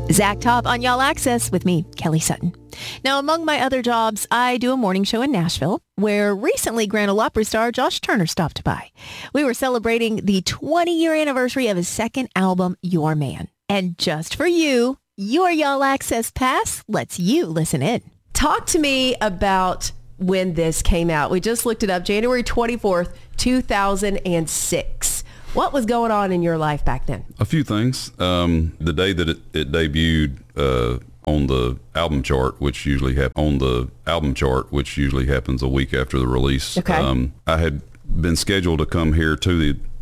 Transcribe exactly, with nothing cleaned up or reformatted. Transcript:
Zach Top on Y'all Access with me, Kelly Sutton. Now, among my other jobs, I do a morning show in Nashville, where recently Grand Ole Opry star Josh Turner stopped by. We were celebrating the twenty-year anniversary of his second album, Your Man. And just for you, your Y'all Access Pass lets you listen in. Talk to me about when this came out. We just looked it up, January twenty-fourth, two thousand six. What was going on in your life back then? A few things. Um, the day that it, it debuted uh, on the album chart, which usually hap- on the album chart, which usually happens a week after the release. Okay. Um, I had been scheduled to come here to the